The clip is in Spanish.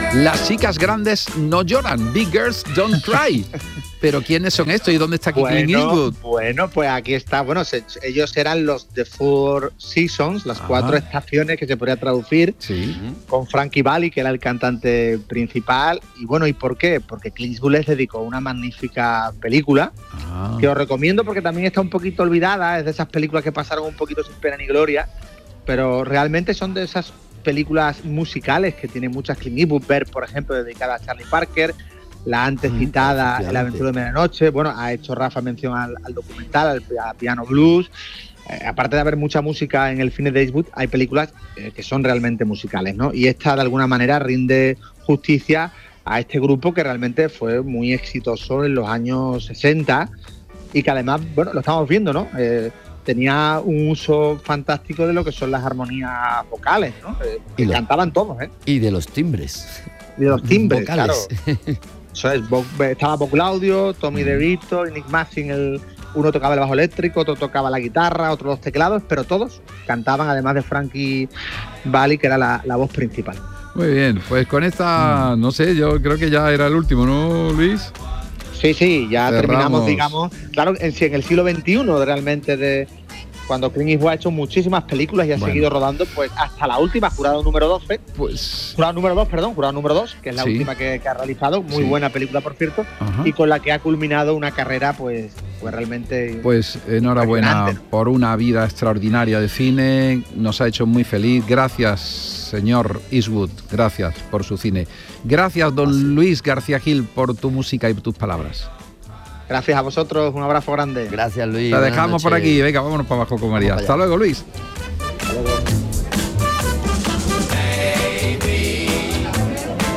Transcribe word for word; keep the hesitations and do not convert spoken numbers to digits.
Las chicas grandes no lloran, big girls don't cry. Pero ¿quiénes son estos y dónde está aquí Clint Bueno, Eastwood? bueno, pues aquí está. Bueno, se- ellos eran los The Four Seasons, las Ajá. cuatro estaciones que se podría traducir, Sí. con Frankie Valli, que era el cantante principal. Y bueno, ¿y por qué? Porque Clint Eastwood les dedicó una magnífica película Ah. que os recomiendo porque también está un poquito olvidada. Es de esas películas que pasaron un poquito sin pena ni gloria, pero realmente son de esas películas musicales que tiene muchas Clint Eastwood. Ver, por ejemplo, dedicada a Charlie Parker, la antes citada El aventura de medianoche. Bueno, ha hecho Rafa mención al, al documental, al, a Piano Blues. Eh, aparte de haber mucha música en el cine de Eastwood, hay películas eh, que son realmente musicales, ¿no? Y esta de alguna manera rinde justicia a este grupo que realmente fue muy exitoso en los años sesenta y que además, bueno, lo estamos viendo, ¿no? Eh, tenía un uso fantástico de lo que son las armonías vocales, ¿no? Eh, que Y lo- cantaban todos, ¿eh? Y de los timbres. Y de los timbres, vocales. claro. Eso es, Bob- estaba Bob Claudio, Tommy DeVito, Nick Mason, el, uno tocaba el bajo eléctrico, otro tocaba la guitarra, otro los teclados, pero todos cantaban, además de Frankie Valli, que era la, la voz principal. Muy bien, pues con esta, no sé, yo creo que ya era el último, ¿no, Luis? Sí, sí, ya Cerramos. terminamos, digamos, claro, en, sí, en el siglo veintiuno realmente, de cuando Clint Eastwood ha hecho muchísimas películas y ha Bueno. seguido rodando, pues hasta la última, Jurado número doce, Pues... Jurado número dos, perdón, Jurado número dos, que es la Sí. última que, que ha realizado, muy Sí. buena película, por cierto, Ajá. y con la que ha culminado una carrera, pues, pues realmente... Pues enhorabuena Impresionante. por una vida extraordinaria de cine, nos ha hecho muy feliz. Gracias, señor Eastwood, gracias por su cine. Gracias, don Luis García Gil, por tu música y tus palabras. Gracias a vosotros, un abrazo grande. Gracias, Luis. La buenas dejamos por noches. aquí, venga, vámonos para abajo con María. Vamos para Hasta allá. luego, Luis. Hasta luego.